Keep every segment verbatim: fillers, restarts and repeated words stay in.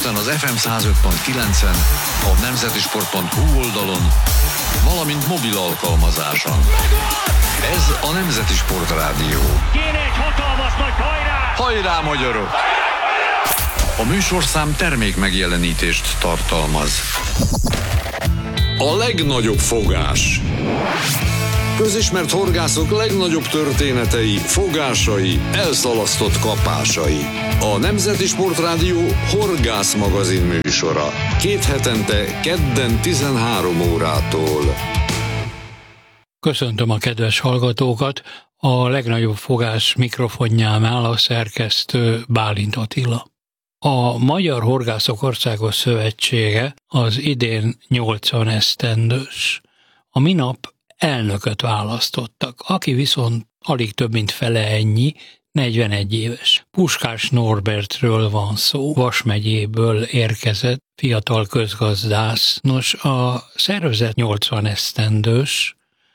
Budapesten az ef em száz öt pont kilencen, a nemzetisport pont hu oldalon, valamint mobil alkalmazáson. Ez a Nemzeti Sport Rádió. Kéne egy hatalmas nagy hajrá! Hajrá, magyarok! A műsorszám termék megjelenítést tartalmaz. A legnagyobb fogás. Közismert horgászok legnagyobb történetei, fogásai, elszalasztott kapásai. A Nemzeti Sport Rádió horgász magazin műsora. Két hetente, kedden tizenhárom órától. Köszöntöm a kedves hallgatókat! A legnagyobb fogás mikrofonjánál a szerkesztő Bálint Attila. A Magyar Horgászok Országos Szövetsége az idén nyolcvan esztendős. A minap elnököt választottak, aki viszont alig több mint fele ennyi, negyvenegy éves. Puskás Norbertről van szó, Vas megyéből érkezett fiatal közgazdász. Nos, a szervezet nyolcvan esztendős,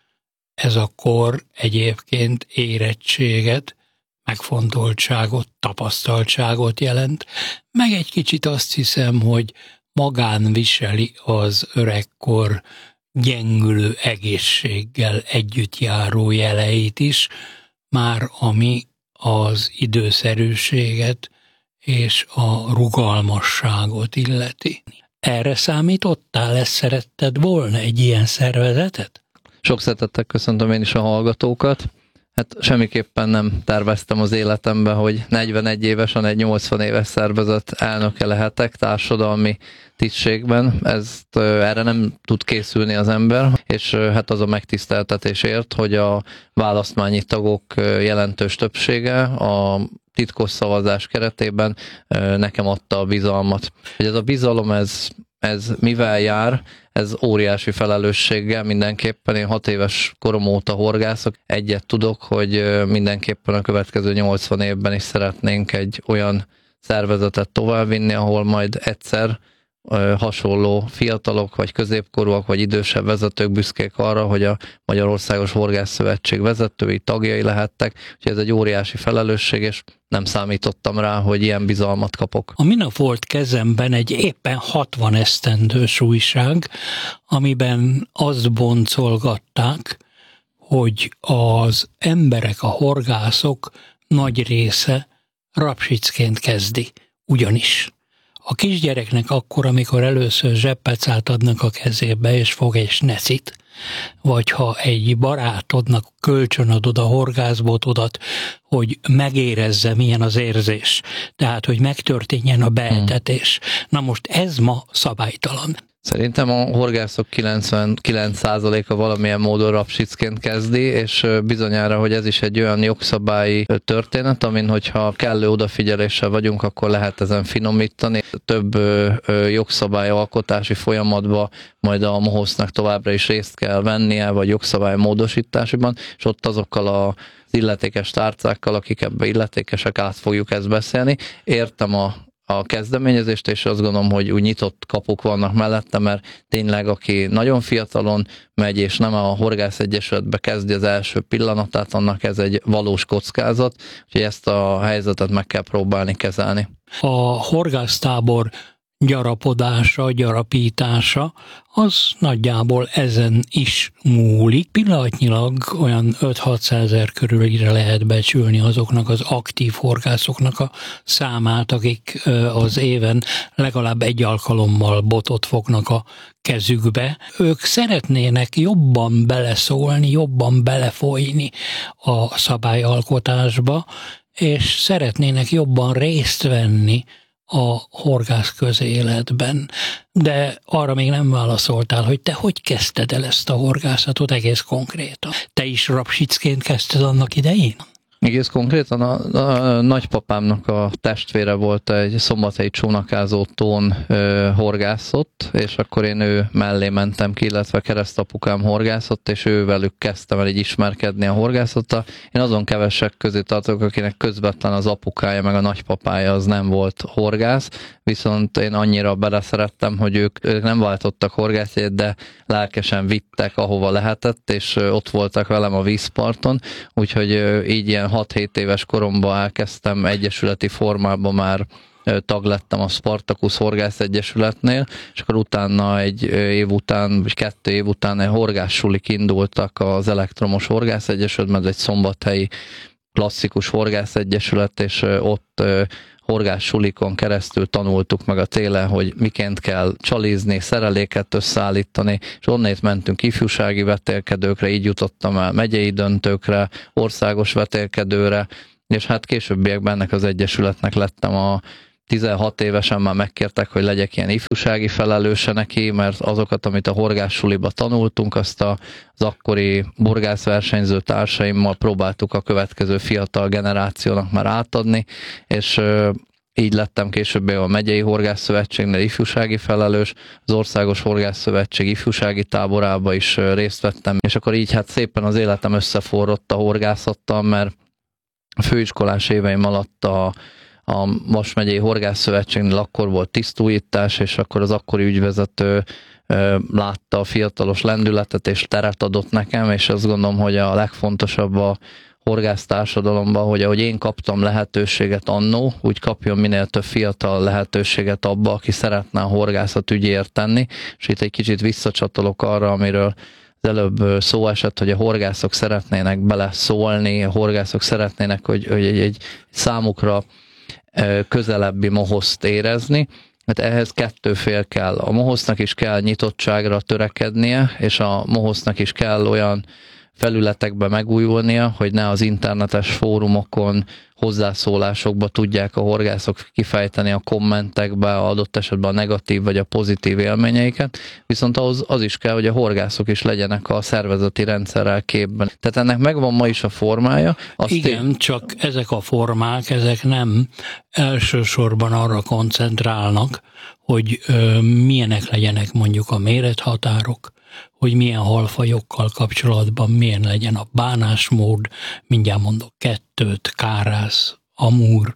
ez a kor egyébként érettséget, megfontoltságot, tapasztaltságot jelent, meg egy kicsit azt hiszem, hogy magán viseli az öregkor gyengülő egészséggel együtt járó jeleit is, már ami az időszerűséget és a rugalmasságot illeti. Erre számítottál, ezt szeretted volna egy ilyen szervezetet? Sok szeretettel köszöntöm én is a hallgatókat. Hát semmiképpen nem terveztem az életembe, hogy negyvenegy évesen egy nyolcvan éves szervezet elnöke lehetek társadalmi tisztségben. Ezt erre nem tud készülni az ember, és hát az a megtiszteltetésért, hogy a választmányi tagok jelentős többsége a titkos szavazás keretében nekem adta a bizalmat. Hogy ez a bizalom, ez, ez mivel jár? Ez óriási felelősséggel mindenképpen. Én hat éves korom óta horgászok. Egyet tudok, hogy mindenképpen a következő nyolcvan évben is szeretnénk egy olyan szervezetet továbbvinni, ahol majd egyszer hasonló fiatalok, vagy középkorúak, vagy idősebb vezetők büszkék arra, hogy a Magyarországos Horgászszövetség vezetői, tagjai lehettek. Úgyhogy ez egy óriási felelősség, és nem számítottam rá, hogy ilyen bizalmat kapok. A minap volt kezemben egy éppen hatvan esztendős újság, amiben azt boncolgatták, hogy az emberek, a horgászok nagy része rapsicként kezdi. Ugyanis a kisgyereknek akkor, amikor először zseppecát adnak a kezébe, és fog egy snecit, vagy ha egy barátodnak kölcsönadod a horgászbotodat, hogy megérezze, milyen az érzés, tehát, hogy megtörténjen a beetetés. Na most ez ma szabálytalan. Szerintem a horgászok kilencvenkilenc százaléka valamilyen módon rapsicként kezdi, és bizonyára, hogy ez is egy olyan jogszabályi történet, amin hogyha kellő odafigyeléssel vagyunk, akkor lehet ezen finomítani. Több jogszabályalkotási folyamatban majd a MOHOSZ-nak továbbra is részt kell vennie, vagy jogszabály módosításában, és ott azokkal a illetékes tárcákkal, akik ebbe illetékesek, át fogjuk ezt beszélni. Értem a a kezdeményezést, és azt gondolom, hogy úgy nyitott kapuk vannak mellette, mert tényleg aki nagyon fiatalon megy, és nem a Horgász Egyesületbe kezdi az első pillanatát, annak ez egy valós kockázat, úgyhogy ezt a helyzetet meg kell próbálni kezelni. A horgásztábor gyarapodása, gyarapítása, az nagyjából ezen is múlik. Pillanatnyilag olyan öt-hatszázezer körülire lehet becsülni azoknak az aktív horgászoknak a számát, akik az éven legalább egy alkalommal botot fognak a kezükbe. Ők szeretnének jobban beleszólni, jobban belefolyni a szabályalkotásba, és szeretnének jobban részt venni a horgász közéletben. De arra még nem válaszoltál, hogy te hogy kezdted el ezt a horgászatot egész konkrétan? Te is rapsicként kezdted annak idején? Egész konkrétan a, a nagypapámnak a testvére volt egy szombathelyi csónakázó tón ö, horgászott, és akkor én ő mellé mentem ki, illetve keresztapukám horgászott, és ő velük kezdtem el így ismerkedni a horgászattal. Én azon kevesek közé tartok, akinek közvetlen az apukája meg a nagypapája az nem volt horgász, viszont én annyira beleszerettem, hogy ők, ők nem váltottak horgászjegyet, de lelkesen vittek, ahova lehetett, és ott voltak velem a vízparton, úgyhogy így ilyen hat-hét éves koromban elkezdtem egyesületi formában már tag lettem a Spartacus Horgász Egyesületnél, és akkor utána egy év után, vagy kettő év után egy horgászsulik indultak az Elektromos Horgász Egyesületben, ez egy szombathelyi klasszikus horgász egyesület, és ott horgászsulikon keresztül tanultuk meg a télen, hogy miként kell csalizni, szereléket összeállítani, és onnét mentünk ifjúsági vetélkedőkre, így jutottam el megyei döntőkre, országos vetélkedőre, és hát későbbiekben ennek az egyesületnek lettem a tizenhat évesen már megkértek, hogy legyek ilyen ifjúsági felelőse neki, mert azokat, amit a horgászsuliba tanultunk, azt az akkori burgászversenyző társaimmal próbáltuk a következő fiatal generációnak már átadni, és így lettem később a Megyei Horgászszövetségnél ifjúsági felelős, az Országos Horgászszövetség ifjúsági táborába is részt vettem, és akkor így hát szépen az életem összeforrott a horgászattal, mert a főiskolás éveim alatt a a Vas megyei Horgászszövetségnél akkor volt tisztújítás, és akkor az akkori ügyvezető látta a fiatalos lendületet, és teret adott nekem, és azt gondolom, hogy a legfontosabb a horgásztársadalomban, hogy ahogy én kaptam lehetőséget annó, úgy kapjon minél több fiatal lehetőséget abba, aki szeretne a horgászat ügyéért tenni, és itt egy kicsit visszacsatolok arra, amiről az előbb szó esett, hogy a horgászok szeretnének beleszólni, a horgászok szeretnének, hogy, hogy egy, egy számukra közelebbi mohoszt érezni, mert ehhez kettő fél kell. A mohosznak is kell nyitottságra törekednie, és a mohosznak is kell olyan felületekbe megújulnia, hogy ne az internetes fórumokon, hozzászólásokba tudják a horgászok kifejteni a kommentekbe, adott esetben a negatív vagy a pozitív élményeiket, viszont ahhoz az is kell, hogy a horgászok is legyenek a szervezeti rendszerrel képben. Tehát ennek megvan ma is a formája. Azt Igen, én... csak ezek a formák, ezek nem elsősorban arra koncentrálnak, hogy ö, milyenek legyenek mondjuk a mérethatárok, hogy milyen halfajokkal kapcsolatban milyen legyen a bánásmód, mindjárt mondok kettőt, kárász, amúr,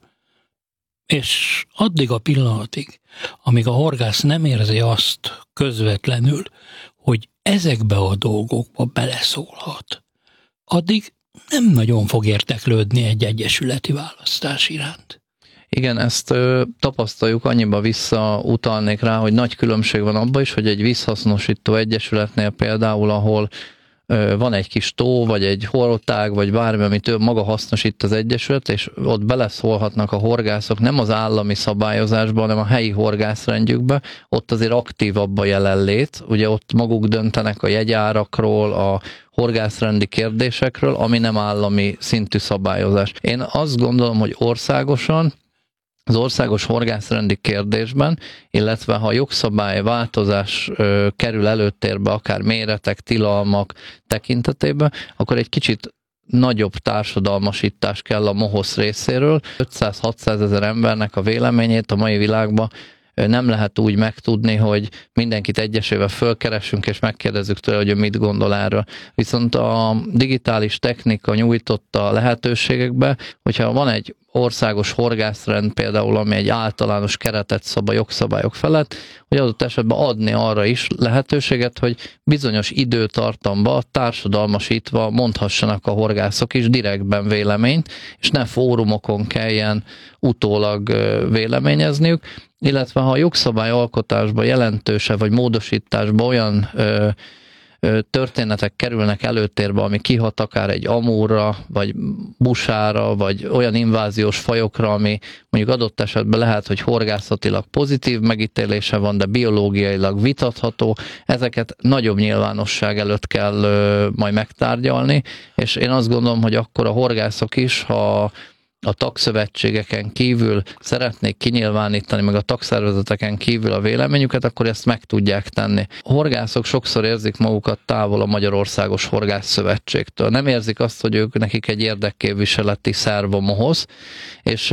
és addig a pillanatig, amíg a horgász nem érzi azt közvetlenül, hogy ezekbe a dolgokba beleszólhat, addig nem nagyon fog érdeklődni egy egyesületi választás iránt. Igen, ezt ö, tapasztaljuk, annyiba visszautalnék rá, hogy nagy különbség van abban is, hogy egy vízhasznosító egyesületnél például, ahol ö, van egy kis tó, vagy egy hortág, vagy bármi, amit ő maga hasznosít az egyesület, és ott beleszólhatnak a horgászok nem az állami szabályozásba, hanem a helyi horgászrendjükbe, ott azért aktívabb a jelenlét, ugye ott maguk döntenek a jegyárakról, a horgászrendi kérdésekről, ami nem állami szintű szabályozás. Én azt gondolom, hogy országosan, az országos horgászrendi kérdésben, illetve ha jogszabály változás ö, kerül előtérbe, akár méretek, tilalmak tekintetében, akkor egy kicsit nagyobb társadalmasítás kell a mohosz részéről. ötszáz-hatszáz ezer embernek a véleményét a mai világban nem lehet úgy megtudni, hogy mindenkit egyesével fölkeressünk, és megkérdezzük tőle, hogy ő mit gondol erről. Viszont a digitális technika nyújtotta lehetőségekbe, hogyha van egy országos horgászrend például, ami egy általános keretet szab a jogszabályok felett, hogy adott esetben adni arra is lehetőséget, hogy bizonyos időtartamban társadalmasítva mondhassanak a horgászok is direktben véleményt, és ne fórumokon kelljen utólag véleményezniük, illetve ha a jogszabályalkotásban jelentősebb vagy módosításban olyan ö, ö, történetek kerülnek előtérbe, ami kihat akár egy amúrra, vagy busára, vagy olyan inváziós fajokra, ami mondjuk adott esetben lehet, hogy horgászatilag pozitív megítélése van, de biológiailag vitatható, ezeket nagyobb nyilvánosság előtt kell ö, majd megtárgyalni, és én azt gondolom, hogy akkor a horgászok is, ha a tagszövetségeken kívül szeretnék kinyilvánítani, meg a tagszervezeteken kívül a véleményüket, akkor ezt meg tudják tenni. A horgászok sokszor érzik magukat távol a Magyarországos Horgászszövetségtől. Nem érzik azt, hogy ők nekik egy érdekképviseleti szerv a mohosz, és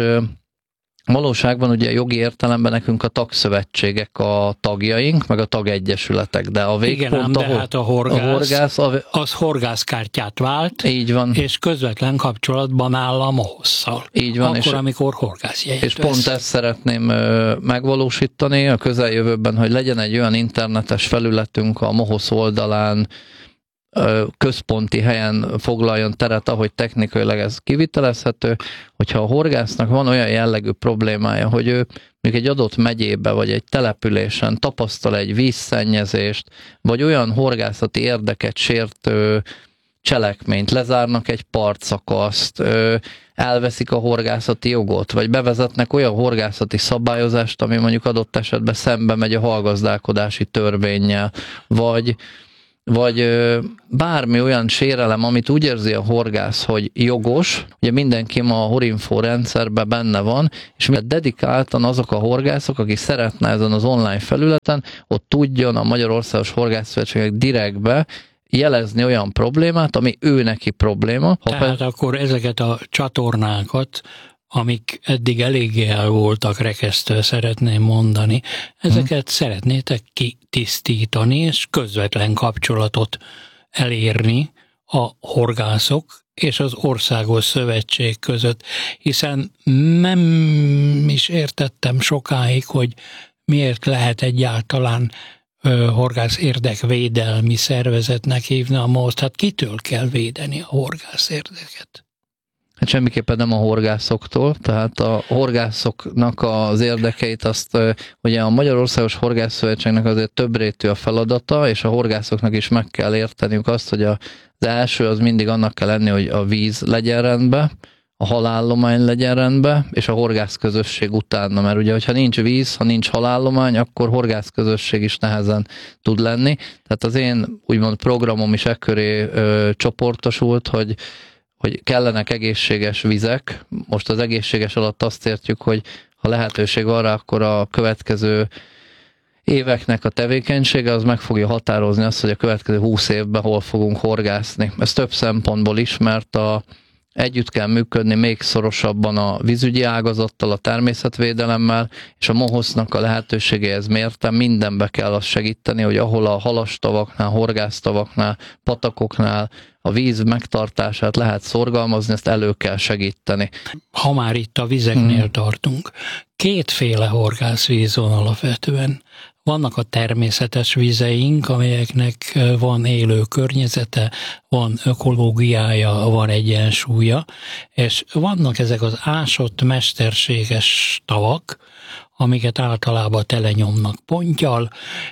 valóságban ugye jogi értelemben nekünk a tagszövetségek a tagjaink, meg a tagegyesületek, de a végpont, igen, ám, de ahol hát a horgász, a horgász a... az horgászkártyát vált, így van. És közvetlen kapcsolatban áll a mohosszal. Így van. Akkor, és, amikor horgászjegyet És vesz. pont ezt szeretném megvalósítani a közeljövőben, hogy legyen egy olyan internetes felületünk a mohosz oldalán, központi helyen foglaljon teret, ahogy technikailag ez kivitelezhető, hogyha a horgásznak van olyan jellegű problémája, hogy ő mondjuk egy adott megyébe, vagy egy településen tapasztal egy vízszennyezést, vagy olyan horgászati érdeket sértő cselekményt, lezárnak egy partszakaszt, elveszik a horgászati jogot, vagy bevezetnek olyan horgászati szabályozást, ami mondjuk adott esetben szembe megy a halgazdálkodási törvénnyel, vagy vagy bármi olyan sérelem, amit úgy érzi a horgász, hogy jogos, ugye mindenki ma a Horinfo rendszerben benne van, és dedikáltan azok a horgászok, akik szeretne ezen az online felületen, ott tudjon a Magyarországos Horgászszövetségnek direktbe jelezni olyan problémát, ami ő neki probléma. Tehát ha akkor ezeket a csatornákat, amik eddig eléggé el voltak rekesztő, szeretném mondani, ezeket hmm. szeretnétek kitisztítani, és közvetlen kapcsolatot elérni a horgászok és az Országos Szövetség között, hiszen nem is értettem sokáig, hogy miért lehet egyáltalán ö, horgász érdekvédelmi szervezetnek hívni a MOSZ, hát kitől kell védeni a horgász érdeket? Hát semmiképpen nem a horgászoktól, tehát a horgászoknak az érdekeit azt, ugye a Magyarországos Horgászszövetségnek azért többrétű a feladata, és a horgászoknak is meg kell érteniük azt, hogy az első az mindig annak kell lenni, hogy a víz legyen rendben, a halállomány legyen rendben, és a horgászközösség utána, mert ugye, hogyha nincs víz, ha nincs halállomány, akkor horgászközösség is nehezen tud lenni. Tehát az én úgymond programom is ekköré ö, csoportosult, hogy hogy kellenek egészséges vizek. Most az egészséges alatt azt értjük, hogy ha lehetőség arra, akkor a következő éveknek a tevékenysége az meg fogja határozni azt, hogy a következő húsz évben hol fogunk horgászni. Ez több szempontból is, mert a, együtt kell működni még szorosabban a vízügyi ágazattal, a természetvédelemmel, és a MOHOSZ-nak a lehetőségéhez mérten mindenbe kell azt segíteni, hogy ahol a halastavaknál, horgásztavaknál, patakoknál a víz megtartását lehet szorgalmazni, ezt elő kell segíteni. Ha már itt a vizeknél hmm. tartunk, kétféle horgászvíz van alapvetően. Vannak a természetes vizeink, amelyeknek van élő környezete, van ökológiája, van egyensúlya, és vannak ezek az ásott mesterséges tavak, amiket általában telenyomnak ponttyal,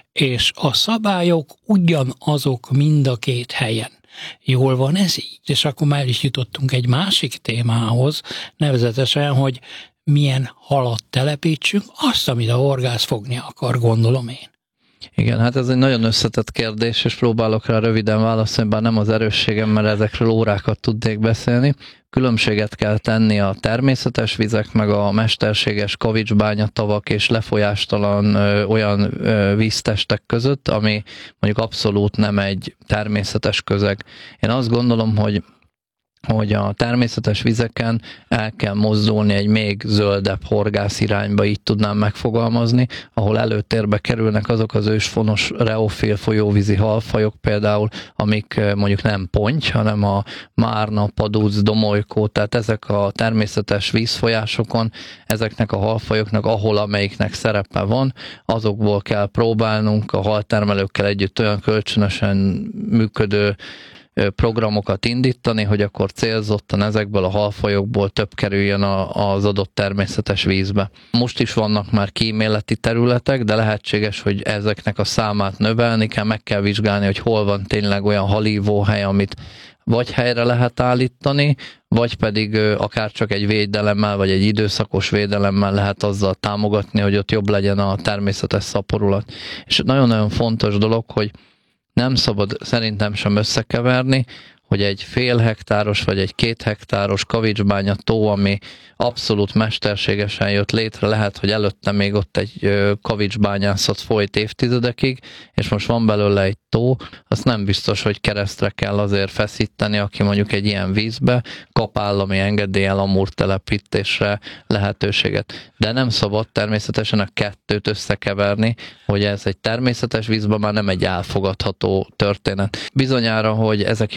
és a szabályok ugyanazok mind a két helyen. Jól van ez így? És akkor már is jutottunk egy másik témához, nevezetesen, hogy milyen halat telepítsünk, azt, amit a horgász fogni akar, gondolom én. Igen, hát ez egy nagyon összetett kérdés, és próbálok rá röviden válaszolni, bár nem az erősségem, mert ezekről órákat tudnék beszélni. Különbséget kell tenni a természetes vizek, meg a mesterséges kavicsbányatavak és lefolyástalan ö, olyan ö, víztestek között, ami mondjuk abszolút nem egy természetes közeg. Én azt gondolom, hogy hogy a természetes vizeken el kell mozdulni egy még zöldebb horgász irányba, így tudnám megfogalmazni, ahol előtérbe kerülnek azok az ősfonos reofil folyóvízi halfajok például, amik mondjuk nem ponty, hanem a márna, padúc, domolykó, tehát ezek a természetes vízfolyásokon, ezeknek a halfajoknak, ahol amelyiknek szerepe van, azokból kell próbálnunk a haltermelőkkel együtt olyan kölcsönösen működő programokat indítani, hogy akkor célzottan ezekből a halfajokból több kerüljön az adott természetes vízbe. Most is vannak már kíméleti területek, de lehetséges, hogy ezeknek a számát növelni kell, meg kell vizsgálni, hogy hol van tényleg olyan halívóhely, amit vagy helyre lehet állítani, vagy pedig akár csak egy védelemmel, vagy egy időszakos védelemmel lehet azzal támogatni, hogy ott jobb legyen a természetes szaporulat. És nagyon-nagyon fontos dolog, hogy nem szabad szerintem sem összekeverni, hogy egy fél hektáros vagy egy két hektáros kavicsbánya tó, ami abszolút mesterségesen jött létre, lehet, hogy előtte még ott egy kavicsbányászat folyt évtizedekig, és most van belőle egy tó, azt nem biztos, hogy keresztre kell azért feszíteni, aki mondjuk egy ilyen vízbe kap állami engedéllyel amúrtelepítésre lehetőséget. De nem szabad természetesen a kettőt összekeverni, hogy ez egy természetes vízben már nem egy elfogadható történet. Bizonyára, hogy ezek jogszabályok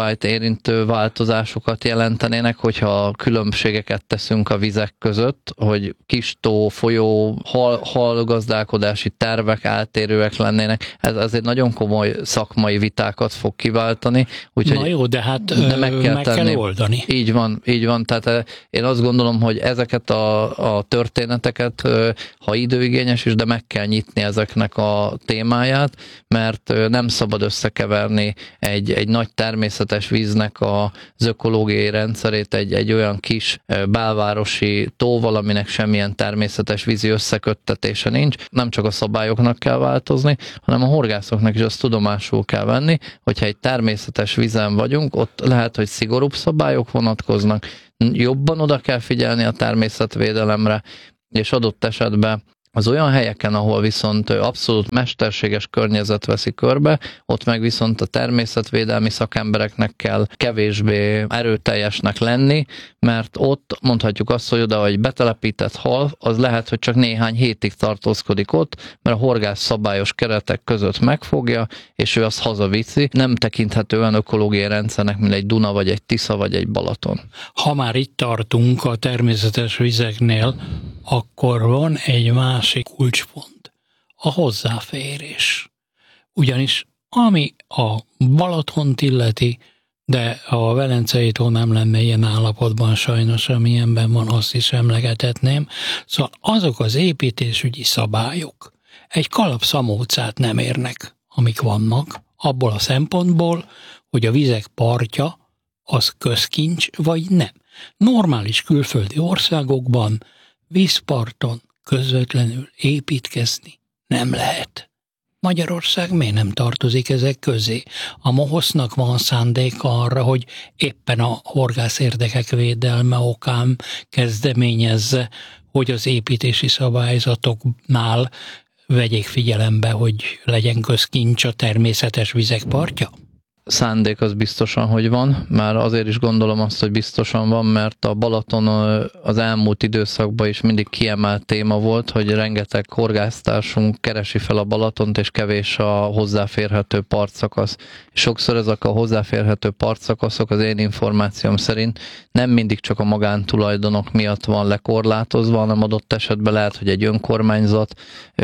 jogszabályt érintő változásokat jelentenének, hogyha különbségeket teszünk a vizek között, hogy kis tó, folyó, hal, halgazdálkodási tervek eltérőek lennének. Ez azért nagyon komoly szakmai vitákat fog kiváltani. Úgyhogy Na jó, de hát de meg, kell, meg tenni. kell oldani. Így van, így van. Tehát én azt gondolom, hogy ezeket a, a történeteket, ha időigényes is, de meg kell nyitni ezeknek a témáját, mert nem szabad összekeverni egy, egy nagy természetes víznek az ökológiai rendszerét egy, egy olyan kis belvárosi tóval, aminek semmilyen természetes vízi összeköttetése nincs. Nem csak a szabályoknak kell változni, hanem a horgászoknak is azt tudomásul kell venni, hogyha egy természetes vízen vagyunk, ott lehet, hogy szigorúbb szabályok vonatkoznak, jobban oda kell figyelni a természetvédelemre, és adott esetben az olyan helyeken, ahol viszont abszolút mesterséges környezet veszi körbe, ott meg viszont a természetvédelmi szakembereknek kell kevésbé erőteljesnek lenni, mert ott mondhatjuk azt, hogy oda, hogy betelepített hal, az lehet, hogy csak néhány hétig tartózkodik ott, mert a horgász szabályos keretek között megfogja, és ő azt hazaviszi. Nem tekinthető olyan ökológiai rendszernek, mint egy Duna, vagy egy Tisza, vagy egy Balaton. Ha már itt tartunk a természetes vizeknél, akkor van egy másik kulcspont, a hozzáférés. Ugyanis ami a Balatont illeti, de a Velencei tó nem lenne ilyen állapotban sajnos, amilyenben van, azt is emlegetetném. Szóval azok az építésügyi szabályok egy kalap szamócát nem érnek, amik vannak, abból a szempontból, hogy a vizek partja az közkincs vagy nem. Normális külföldi országokban vízparton közvetlenül építkezni nem lehet. Magyarország miért nem tartozik ezek közé? A MOHOSZ-nak van szándéka arra, hogy éppen a horgász érdekek védelme okán kezdeményezze, hogy az építési szabályzatoknál vegyék figyelembe, hogy legyen közkincs a természetes vizek partja? Szándék az biztosan, hogy van, már azért is gondolom azt, hogy biztosan van, mert a Balaton az elmúlt időszakban is mindig kiemelt téma volt, hogy rengeteg horgásztársunk keresi fel a Balatont, és kevés a hozzáférhető partszakasz. Sokszor ezek a hozzáférhető partszakaszok az én információm szerint nem mindig csak a magántulajdonok miatt van lekorlátozva, hanem adott esetben lehet, hogy egy önkormányzat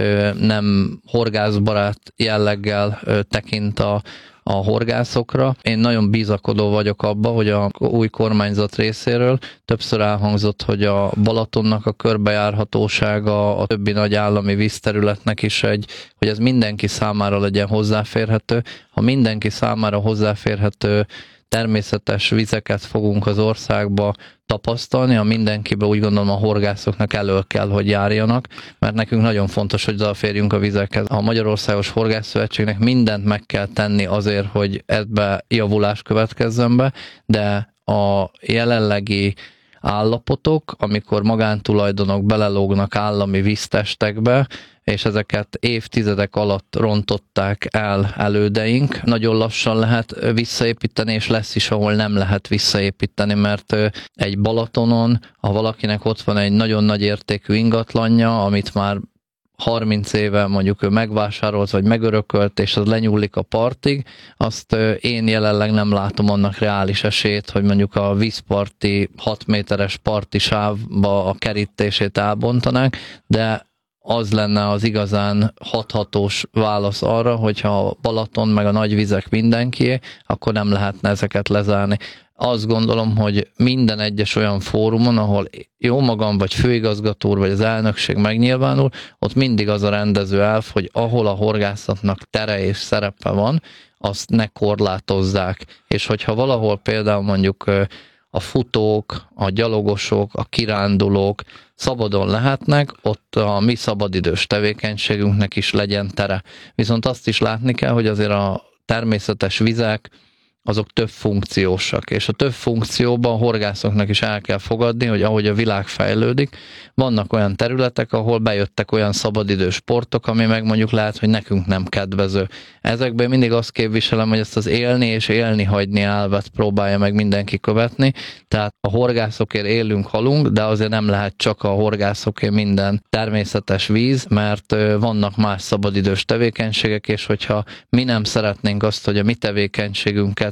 nem horgászbarát jelleggel tekint a a horgászokra. Én nagyon bízakodó vagyok abba, hogy a új kormányzat részéről többször elhangzott, hogy a Balatonnak a körbejárhatósága, a többi nagy állami vízterületnek is egy, hogy ez mindenki számára legyen hozzáférhető. Ha mindenki számára hozzáférhető természetes vizeket fogunk az országba tapasztalni, a mindenkibe úgy gondolom a horgászoknak elő kell, hogy járjanak, mert nekünk nagyon fontos, hogy odaférjünk a vizekhez. A Magyarországos Horgászszövetségnek mindent meg kell tenni azért, hogy ebbe javulás következzen be, de a jelenlegi állapotok, amikor magántulajdonok belelógnak állami víztestekbe, és ezeket évtizedek alatt rontották el elődeink. Nagyon lassan lehet visszaépíteni, és lesz is, ahol nem lehet visszaépíteni, mert egy Balatonon, ha valakinek ott van egy nagyon nagy értékű ingatlanja, amit már harminc éve mondjuk ő megvásárolt, vagy megörökölt, és az lenyúlik a partig, azt én jelenleg nem látom annak reális esélyt, hogy mondjuk a vízparti hat méteres parti sávba a kerítését elbontanák, de az lenne az igazán hathatós válasz arra, hogyha a Balaton meg a nagy vizek mindenkié, akkor nem lehetne ezeket lezárni. Azt gondolom, hogy minden egyes olyan fórumon, ahol jó magam, vagy főigazgató úr, vagy az elnökség megnyilvánul, ott mindig az a rendező elv, hogy ahol a horgászatnak tere és szerepe van, azt ne korlátozzák. És hogyha valahol például mondjuk a futók, a gyalogosok, a kirándulók szabadon lehetnek, ott a mi szabadidős tevékenységünknek is legyen tere. Viszont azt is látni kell, hogy azért a természetes vizek, azok több funkciósak, és a több funkcióban a horgászoknak is el kell fogadni, hogy ahogy a világ fejlődik, vannak olyan területek, ahol bejöttek olyan szabadidős sportok, ami meg mondjuk lehet, hogy nekünk nem kedvező. Ezekben mindig azt képviselem, hogy ezt az élni és élni hagyni elvet próbálja meg mindenki követni, tehát a horgászokért élünk, halunk, de azért nem lehet csak a horgászokért minden természetes víz, mert vannak más szabadidős tevékenységek, és hogyha mi nem szeretnénk azt, hogy a mi tevékenységünket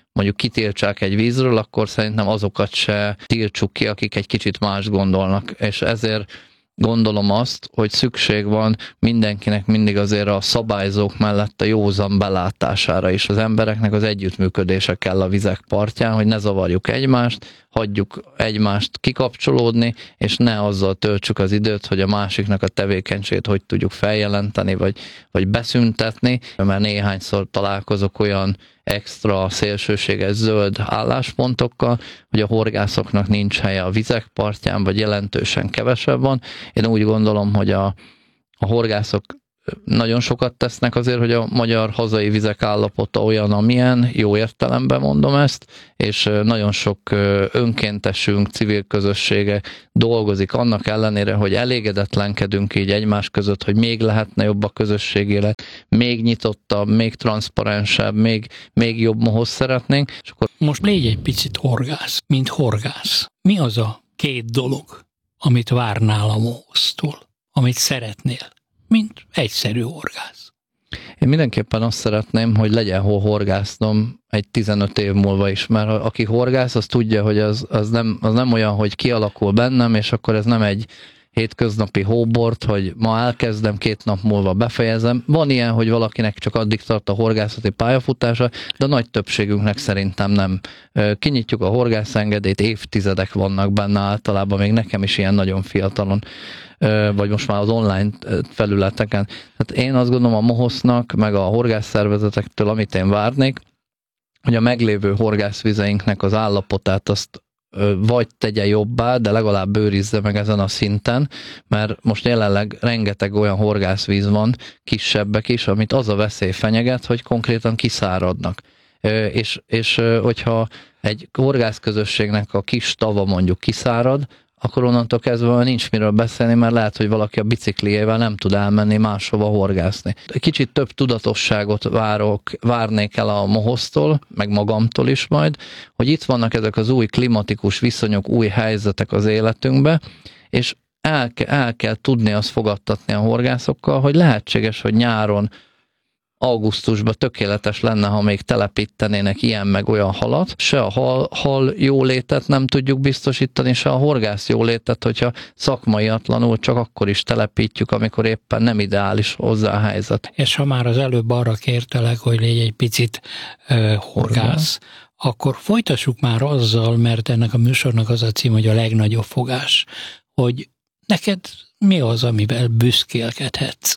mondjuk kitiltsák egy vízről, akkor szerintem azokat se tiltsuk ki, akik egy kicsit más gondolnak. És ezért gondolom azt, hogy szükség van mindenkinek mindig azért a szabályzók mellett a józan belátására is. Az embereknek az együttműködése kell a vizek partján, hogy ne zavarjuk egymást, hagyjuk egymást kikapcsolódni, és ne azzal töltsük az időt, hogy a másiknak a tevékenységét hogy tudjuk feljelenteni, vagy, vagy beszüntetni, mert néhányszor találkozok olyan extra szélsőséges zöld álláspontokkal, hogy a horgászoknak nincs helye a vizek partján, vagy jelentősen kevesebb van. Én úgy gondolom, hogy a, a horgászok nagyon sokat tesznek azért, hogy a magyar hazai vizek állapota olyan, amilyen, jó értelemben mondom ezt, és nagyon sok önkéntesünk, civil közössége dolgozik annak ellenére, hogy elégedetlenkedünk így egymás között, hogy még lehetne jobb a közösség élet, még nyitottabb, még transzparensebb, még, még jobb mohoz szeretnénk. És akkor... Most légy egy picit horgász, mint horgász. Mi az a két dolog, amit várnál a mohoztól, amit szeretnél, mint egyszerű horgász? Én mindenképpen azt szeretném, hogy legyen hol horgásznom egy tizenöt év múlva is, mert aki horgász, az tudja, hogy az, az, nem, az nem olyan, hogy kialakul bennem, és akkor ez nem egy hétköznapi hóbort, hogy ma elkezdem, két nap múlva befejezem. Van ilyen, hogy valakinek csak addig tart a horgászati pályafutása, de a nagy többségünknek szerintem nem. Kinyitjuk a horgászengedélyt, évtizedek vannak benne általában, még nekem is ilyen nagyon fiatalon, vagy most már az online felületeken. Hát én azt gondolom a mohosznak, meg a horgászszervezetektől, amit én várnék, hogy a meglévő horgászvizeinknek az állapotát azt vagy tegye jobbá, de legalább őrizze meg ezen a szinten, mert most jelenleg rengeteg olyan horgászvíz van, kisebbek is, amit az a veszély fenyeget, hogy konkrétan kiszáradnak. És, és hogyha egy horgászközösségnek a kis tava mondjuk kiszárad, akkor onnantól kezdve nincs miről beszélni, mert lehet, hogy valaki a bicikliével nem tud elmenni máshova horgászni. Egy kicsit több tudatosságot várok, várnék el a mohosztól, meg magamtól is majd, hogy itt vannak ezek az új klimatikus viszonyok, új helyzetek az életünkbe, és el, el kell tudni azt fogadtatni a horgászokkal, hogy lehetséges, hogy nyáron, augusztusban tökéletes lenne, ha még telepítenének ilyen meg olyan halat. Se a hal, hal jólétet nem tudjuk biztosítani, se a horgász jólétet, hogyha szakmaiatlanul csak akkor is telepítjük, amikor éppen nem ideális hozzá a helyzet. És ha már az előbb arra kértelek, hogy légy egy picit uh, horgász, akkor folytassuk már azzal, mert ennek a műsornak az a cím, hogy a legnagyobb fogás, hogy neked mi az, amivel büszkélkedhetsz?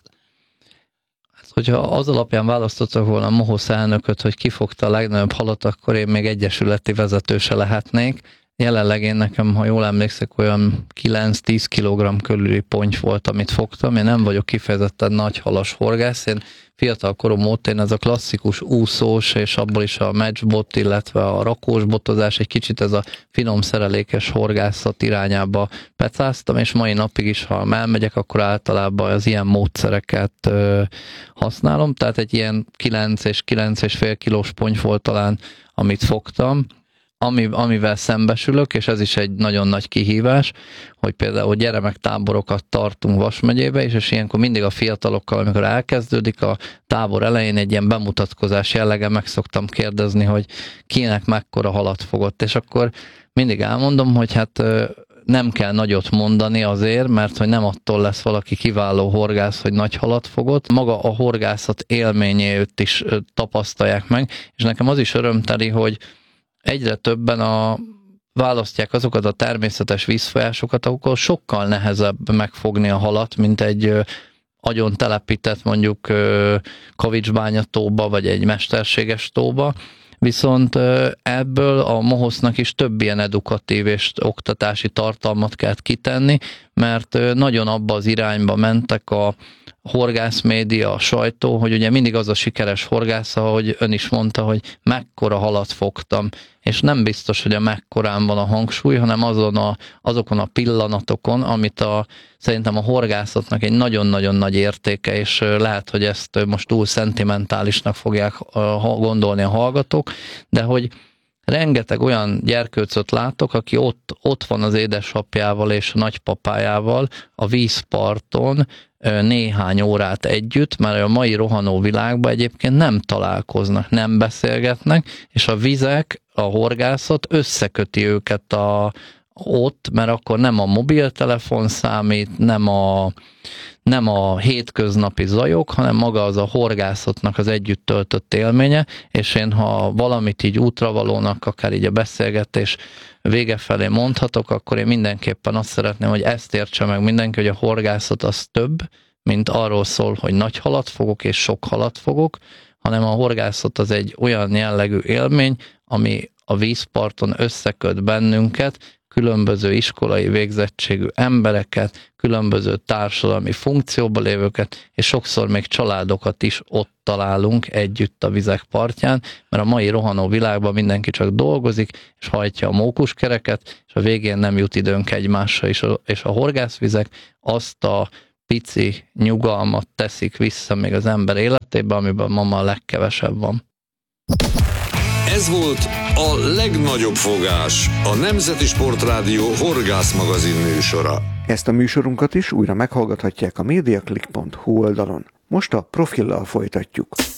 Hogyha az alapján választottak volna a mohosz elnököt, hogy kifogta a legnagyobb halat, akkor én még egyesületi vezető se lehetnék. Jelenleg én nekem, ha jól emlékszek, olyan kilenc-tíz kilogramm körüli ponty volt, amit fogtam. Én nem vagyok kifejezetten nagy halas horgász. Én fiatal korom óta én ez a klasszikus úszós, és abból is a matchbot, illetve a rakós botozás, egy kicsit ez a finom szerelékes horgászat irányába pecáztam, és mai napig is, ha elmegyek, akkor általában az ilyen módszereket ö, használom. Tehát egy ilyen kilenc és kilenc és fél kilós ponty volt talán, amit fogtam. Ami, amivel szembesülök, és ez is egy nagyon nagy kihívás, hogy például gyermektáborokat tartunk Vas megyébe, és, és ilyenkor mindig a fiatalokkal, amikor elkezdődik a tábor elején egy ilyen bemutatkozás jellege, meg szoktam kérdezni, hogy kinek mekkora halat fogott, és akkor mindig elmondom, hogy hát nem kell nagyot mondani azért, mert hogy nem attól lesz valaki kiváló horgász, hogy nagy halat fogott. Maga a horgászat élményét is tapasztalják meg, és nekem az is örömteli, hogy egyre többen a, választják azokat a természetes vízfolyásokat, ahol sokkal nehezebb megfogni a halat, mint egy ö, agyon telepített mondjuk ö, Kavicsbánya tóba, vagy egy mesterséges tóba. Viszont ö, ebből a mohosznak is több ilyen edukatív és oktatási tartalmat kell kitenni, mert ö, nagyon abba az irányba mentek a horgászmédia, a sajtó, hogy ugye mindig az a sikeres horgász, ahogy ön is mondta, hogy mekkora halat fogtam, és nem biztos, hogy a mekkorán van a hangsúly, hanem azon a, azokon a pillanatokon, amit a, szerintem a horgászatnak egy nagyon-nagyon nagy értéke, és lehet, hogy ezt most túl szentimentálisnak fogják gondolni a hallgatók, de hogy rengeteg olyan gyerkőcöt látok, aki ott, ott van az édesapjával és a nagypapájával a vízparton néhány órát együtt, mert a mai rohanó világban egyébként nem találkoznak, nem beszélgetnek, és a vizek, a horgászat összeköti őket a, ott, mert akkor nem a mobiltelefon számít, nem a, nem a hétköznapi zajok, hanem maga az a horgászatnak az együtt töltött élménye, és én ha valamit így útravalónak, akár így a beszélgetés vége felé mondhatok, akkor én mindenképpen azt szeretném, hogy ezt értse meg mindenki, hogy a horgászat az több, mint arról szól, hogy nagy halat fogok és sok halat fogok, hanem a horgászat az egy olyan jellegű élmény, ami a vízparton összeköt bennünket, különböző iskolai végzettségű embereket, különböző társadalmi funkcióba lévőket, és sokszor még családokat is ott találunk együtt a vizek partján, mert a mai rohanó világban mindenki csak dolgozik, és hajtja a mókuskereket, és a végén nem jut időnk egymásra, és a, és a horgászvizek azt a pici nyugalmat teszik vissza még az ember életébe, amiben ma a legkevesebb van. Ez volt a legnagyobb fogás, a Nemzeti Sportrádió horgászmagazin műsora. Ezt a műsorunkat is újra meghallgathatják a mediaclick pont hu oldalon. Most a Profillal folytatjuk.